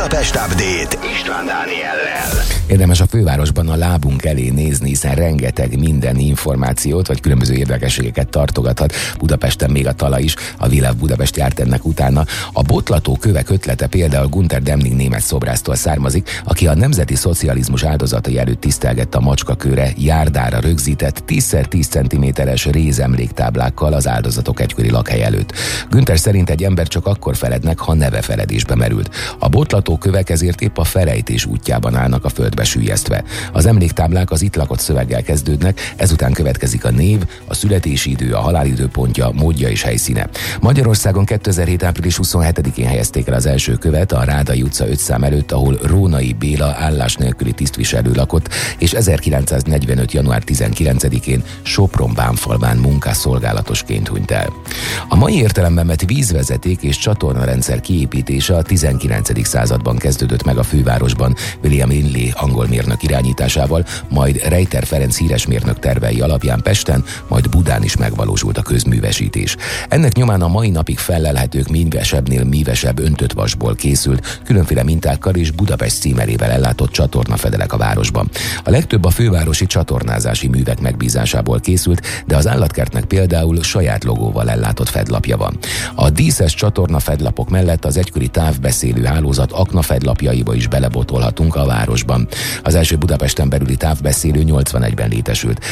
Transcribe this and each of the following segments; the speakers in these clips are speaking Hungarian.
Budapest Update István Dániellel. Érdemes a fővárosban a lábunk elé nézni, hiszen rengeteg minden információt vagy különböző érdekességeket tartogathat. Budapesten még a Tala is, a We Love Budapest járt ennek utána. A botlató kövek ötlete például Gunter Demnig német szobrásztól származik, aki a nemzeti szocializmus áldozatai előtt tisztelgette a macskakőre járdára rögzített 10x10 cm-es rézemléktáblákkal az áldozatok egykori lakhely előtt. Gunter szerint egy ember csak akkor felednek, ha neve feledésbe merült. A botlató kövek ezért épp a felejtés útjában állnak a földbe süllyesztve. Az emléktáblák az itt lakott szöveggel kezdődnek, ezután következik a név, a születési idő, a halálidőpontja, módja és helyszíne. Magyarországon 2007. április 27-én helyezték el az első követ a Rádai utca 5 szám előtt, ahol Rónai Béla állás nélküli tisztviselő lakott, és 1945. január 19-én Sopron-Bánfalván munkásszolgálatosként hunyt el. A mai értelemben vett vízvezeték és csatornarendszer kiépítése a 19. században kezdődött meg a fővárosban William Linley angol mérnök irányításával, majd Rejter Ferenc híres mérnök tervei alapján Pesten, majd Budán is megvalósult a közművesítés. Ennek nyomán a mai napig fellelhetők mívesebbnél mívesebb öntött vasból készült, különféle mintákkal és Budapest címerével ellátott csatornafedelek a városban. A legtöbb a fővárosi csatornázási művek megbízásából készült, de az állatkertnek például saját logóval ellátott fedlapja van. A díszes csatornafedlapok mellett az egykori távbeszélő hálózat aknafedlapjaiba is belebotolhatunk a városban. Az első Budapesten belüli távbeszélő 81-ben létesült.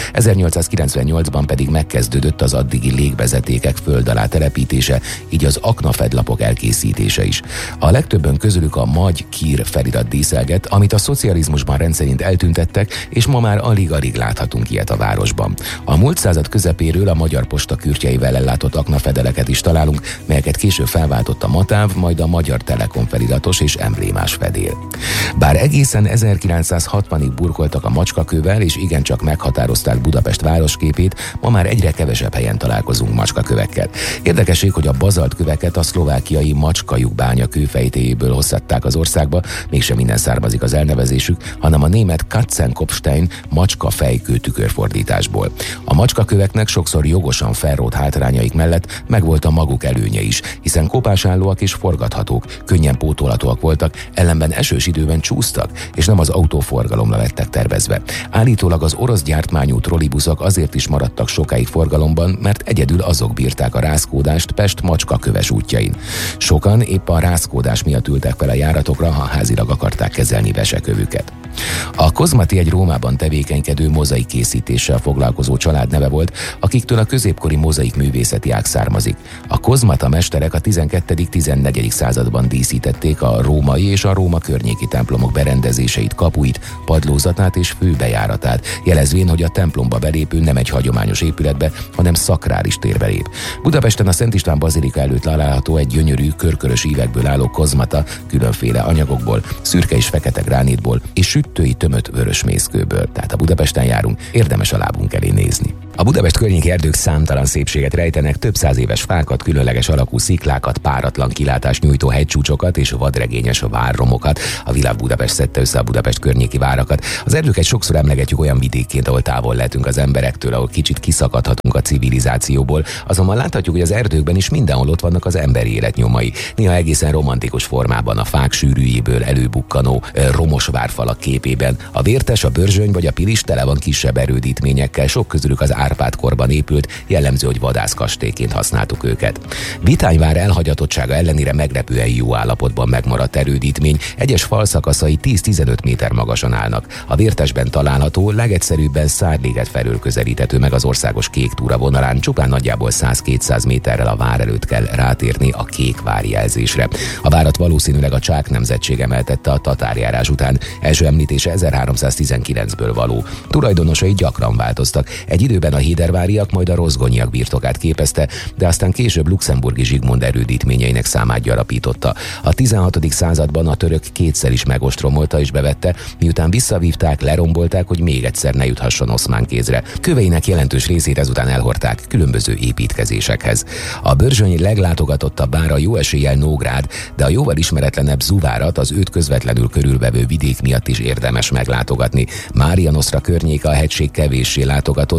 1898-ban pedig megkezdődött az addigi légvezetékek föld alá telepítése, így az aknafedlapok elkészítése is. A legtöbben közülük a Magy-Kír felirat díszelget, amit a szocializmusban rendszerint eltüntettek, és ma már alig-alig láthatunk ilyet a városban. A múlt század közepéről a Magyar Posta kürtjeivel ellátott aknafedeleket is találunk, melyeket később felváltott a Matáv, majd a Magyar Telekom feliratos és emblémás fedél. Bár egészen 1960-ig burkoltak a macskakővel, és igencsak meghatározták Budapest városképét, ma már egyre kevesebb helyen találkozunk macskakövekkel. Érdekesség, hogy a bazaltköveket a szlovákiai Macskajug-bánya kőfejtéjéből hoztatták az országba, mégsem minden származik az elnevezésük, hanem a német Katzenkopfstein macskafejkő tükörfordításból. A macskaköveknek sokszor jogosan felrótt hátrányaik mellett megvolt a maguk előnye is, hiszen kopásállóak és forgathatók, könnyen pótolhatóak voltak, ellenben esős időben csúsztak, és nem az autóforgalomra lettek tervezve. Állítólag az orosz gyártmányú trollibuszok azért is maradtak sokáig forgalomban, mert egyedül azok bírták a rázkódást Pest macskaköves útjain. Sokan épp a rázkódás miatt ültek fel a járatokra, ha házilag akarták kezelni vesekövüket. A Kozmati egy Rómában tevékenykedő mozaik készítéssel foglalkozó család neve volt, akiktől a középkori mozaik művészeti ág származik. A kozmata mesterek a 12.-14. században díszítették a római és a Róma környéki templomok berendezéseit, kapuit, padlózatát és főbejáratát, jelezvén, hogy a templomba belépő nem egy hagyományos épületbe, hanem szakrális térbe lép. Budapesten a Szent István bazilika előtt található egy gyönyörű, körkörös ívekből álló kozmata, különféle anyagokból, szürke és fekete gránitból és süttői tömött vörös mészkőből. Tehát a Budapesten járunk, érdemes a lábunk elé nézni. A Budapest környéki erdők számtalan szépséget rejtenek, több száz éves fákat, különleges alakú sziklákat, páratlan kilátást nyújtó hegycsúcsokat és vadregényes várromokat. A We Love Budapest szedte össze a Budapest környéki várakat. Az erdőket sokszor emlegetjük olyan vidékként, ahol távol lehetünk az emberektől, ahol kicsit kiszakadhatunk a civilizációból. Azonban láthatjuk, hogy az erdőkben is mindenhol ott vannak az emberi élet nyomai. Néha egészen romantikus formában, a fák sűrűjéből előbukkanó romos várfalak képében. A Vértes, a Börzsöny vagy a Pilis tele van kisebb erődítményekkel, sok közülük az Árpád-korban épült, jellemző, hogy vadászkastélyként használtuk őket. Vitányvár elhagyatottsága ellenére meglepően jó állapotban megmaradt erődítmény, egyes falszakaszai 10-15 méter magasan állnak. A Vértesben található, legegyszerűbben Szárliget felől közelíthető meg az országos kék túra vonalán, csupán nagyjából 100-200 méterrel a vár előtt kell rátérni a Kékvár jelzésre. A várat valószínűleg a Csák nemzetség emeltette a tatárjárás után, első említése 1319-ből való. Tulajdonosai gyakran változtak. Egy időben a héderváriak, majd a rozgonyiak birtokát képezte, de aztán később luxemburgi Zsigmond erődítményeinek számát gyarapította. A 16. században a török kétszer is megostromolta és bevette, miután visszavívták, lerombolták, hogy még egyszer ne juthasson oszmán kézre. Köveinek jelentős részét ezután elhordták különböző építkezésekhez. A Börzsöny leglátogatottabb bára jó eséllyel Nógrád, de a jóval ismeretlenebb Zuvárat, az őt közvetlenül körülvevő vidék miatt is érdemes meglátogatni. Mária Noszra környéke a hegység kevéssé látogatott, de annál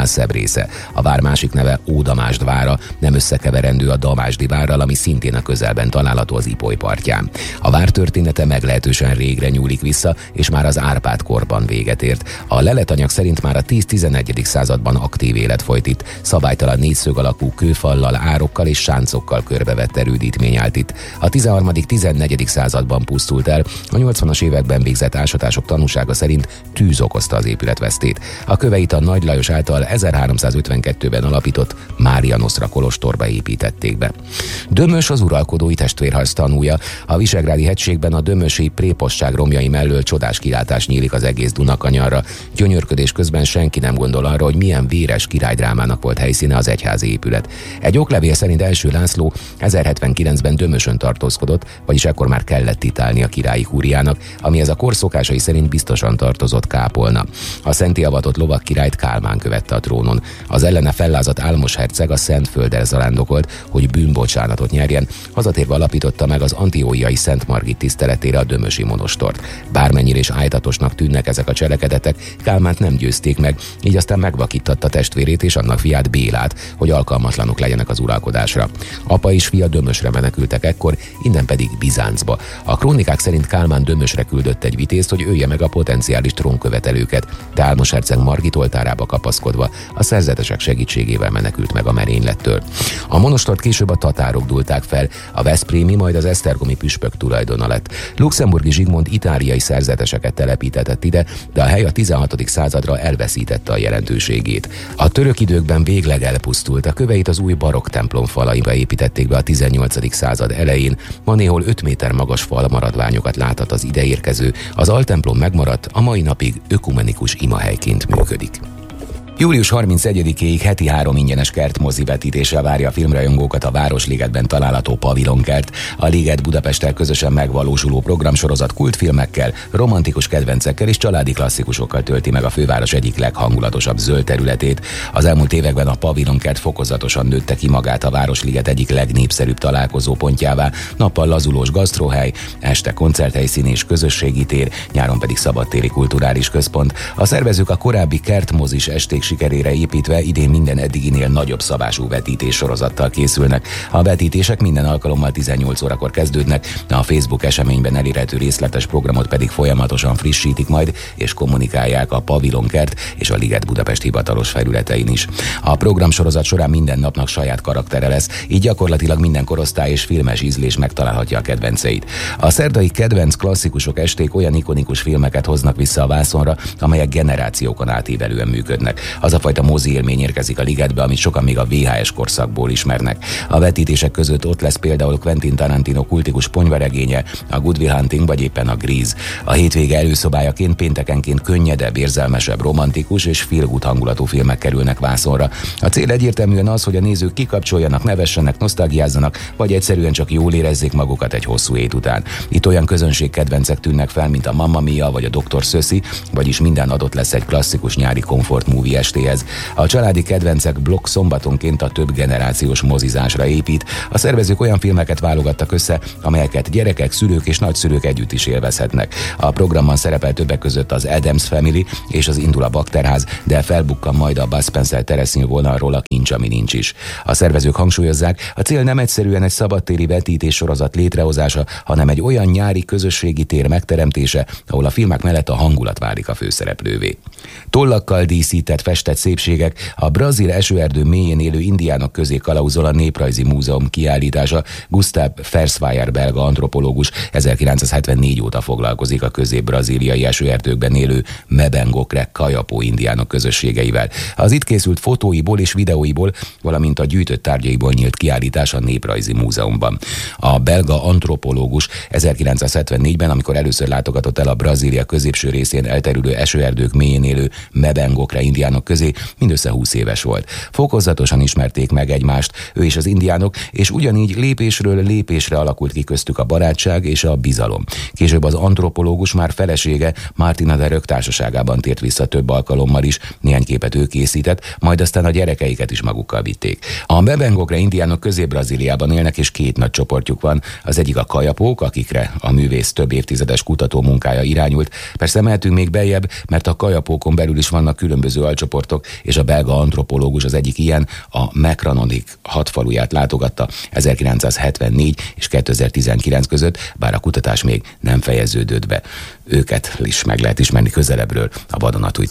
szebb része. A vár másik neve Ódamásd vára, nem összekeverendő a Damásdi várral, ami szintén a közelben található az Ipoly partján. A vár története meglehetősen régre nyúlik vissza, és már az Árpád korban véget ért. A leletanyag szerint már a 10-11. században aktív élet folyt itt, szabálytalan négyszög alakú kőfallal, árokkal és sáncokkal körbevett erődítmény állt itt. A 13.-14. században pusztult el, a 80-as években végzett ásatások tanúsága szerint tűz okozta az épületvesztét. A köveit a Nagy Lajos által 1352-ben alapított Mária Nosztra kolostorba építették be. Dömös az uralkodói testvérharc tanúja. A Visegrádi hegységben a dömösi préposság romjai mellől csodás kilátás nyílik az egész Dunakanyarra. Gyönyörködés közben senki nem gondol arra, hogy milyen véres királydrámának volt helyszíne az egyházi épület. Egy oklevél szerint első László 1079-ben Dömösön tartózkodott, vagyis ekkor már kellett titálni a királyi kúriának, amihez a kor szokásai szerint biztosan tartozott kápolna. A szentté avatott lovak királyt Kálmán követte a trónon. Az ellene fellázadt Álmos herceg a Szentfölddel zarándokolt, hogy bűnbocsánatot nyerjen, hazatérve alapította meg az antióiai Szent Margit tiszteletére a dömösi monostort. Bármennyire is ájtatosnak tűnnek ezek a cselekedetek, Kálmánt nem győzték meg, így aztán megvakíttatta testvérét és annak fiát, Bélát, hogy alkalmatlanok legyenek az uralkodásra. Apa és fia Dömösre menekültek ekkor, innen pedig Bizáncba. A krónikák szerint Kálmán Dömösre küldött egy vitézt, hogy ölje meg a potenciális trónkövetelőket, de Álmos herceg Margit oltárába kapaszkodva a szerzetesek segítségével menekült meg a merénylettől. A monostort később a tatárok dúlták fel, a veszprémi, majd az esztergomi püspök tulajdona lett. Luxemburgi Zsigmond itáliai szerzeteseket telepítetett ide, de a hely a 16. századra elveszítette a jelentőségét. A török időkben végleg elpusztult, a köveit az új barokk templom falaiba építették be a 18. század elején, ma néhol 5 méter magas fal maradványokat láthat az ideérkező, az altemplom megmaradt, a mai napig ökumenikus imahelyként működik. Július 31-éig heti 3 ingyenes kertmozi vetítéssel várja a filmrajongókat a Városligetben található Pavilonkert. A Liget Budapesttel közösen megvalósuló programsorozat kultfilmekkel, romantikus kedvencekkel és családi klasszikusokkal tölti meg a főváros egyik leghangulatosabb zöld területét. Az elmúlt években a Pavilonkert fokozatosan nőtte ki magát a Városliget egyik legnépszerűbb találkozópontjává. Nappal lazulós gasztrohely, este koncerthelyszín és közösségi tér, nyáron pedig szabadtéri kulturális központ. A szervezők a korábbi kertmozis esték sikerére építve idén minden eddiginél nagyobb szabású vetítés sorozattal készülnek. A vetítések minden alkalommal 18 órakor kezdődnek, a Facebook eseményben elérhető részletes programot pedig folyamatosan frissítik majd, és kommunikálják a Pavilonkert és a Liget Budapest hivatalos felületein is. A programsorozat során minden napnak saját karaktere lesz, így gyakorlatilag minden korosztály és filmes ízlés megtalálhatja a kedvenceit. A szerdai kedvenc klasszikusok esték olyan ikonikus filmeket hoznak vissza a vászonra, amelyek generációkon átívelően működnek. Az a fajta mozi élmény érkezik a Ligetbe, amit sokan még a VHS korszakból ismernek. A vetítések között ott lesz például Quentin Tarantino kultikus ponyvaregénye, a Good Will Hunting vagy éppen a Grease. A hétvége előszobályaként péntekenként könnyedebb, érzelmesebb, romantikus és feel-good hangulatú filmek kerülnek vászonra. A cél egyértelműen az, hogy a nézők kikapcsoljanak, nevessenek, nosztalgiázzanak, vagy egyszerűen csak jól érezzék magukat egy hosszú hét után. Itt olyan közönségkedvencek tűnnek fel, mint a Mamma Mia vagy a Dr. Szöszi, vagyis minden adott lesz egy klasszikus nyári komfort movie estéhez. A családi kedvencek blokk szombatonként a több generációs mozizásra épít. A szervezők olyan filmeket válogattak össze, amelyeket gyerekek, szülők és nagyszülők együtt is élvezhetnek. A programban szerepel többek között az Addams Family és az Indul a Bakterház, de felbukkan majd a Bud Spencer Teresznyű vonalról a Kincs, ami nincs is. A szervezők hangsúlyozzák, a cél nem egyszerűen egy szabadtéri vetítés sorozat létrehozása, hanem egy olyan nyári közösségi tér megteremtése, ahol a filmek mellett a hangulat válik a főszereplővé. Tollakkal díszített festett szépségek, a brazil esőerdő mélyén élő indiánok közé kalauzol a Néprajzi Múzeum kiállítása. Gustav Fersweijer belga antropológus 1974 óta foglalkozik a közép-brazíliai esőerdőkben élő Mebengokre Kayapó indiánok közösségeivel. Az itt készült fotóiból és videóiból, valamint a gyűjtött tárgyaiból nyílt kiállítás a Néprajzi Múzeumban. A belga antropológus 1974-ben, amikor először látogatott el a Brazília középső részén elterülő esőerdők mélyén élő Mebengokre indiánok közé, mindössze 20 éves volt. Fokozatosan ismerték meg egymást, ő és az indiánok, és ugyanígy lépésről lépésre alakult ki köztük a barátság és a bizalom. Később az antropológus már felesége Martina de Rök társaságában tért vissza több alkalommal is, néhány képet ő készített, majd aztán a gyerekeiket is magukkal vitték. A Mebengokre indiánok Közép-Brazíliában élnek, és két nagy csoportjuk van. Az egyik a Kayapók, akikre a művész több évtizedes kutató munkája irányult. Persze mehetünk még beljebb, mert a Kayapókon belül is vannak különböző alcsoportok, csoportok, és a belga antropológus az egyik ilyen, a Mecranonik hadfaluját látogatta 1974 és 2019 között, bár a kutatás még nem fejeződött be. Őket is meg lehet ismerni közelebbről a vadonatúj